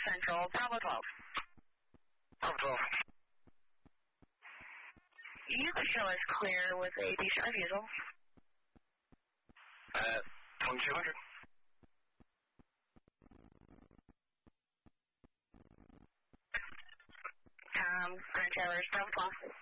Central, Bravo 12. Bravo 12. You can show us clear with a decent refusal. 2200. Grand Trailers, Bravo 12.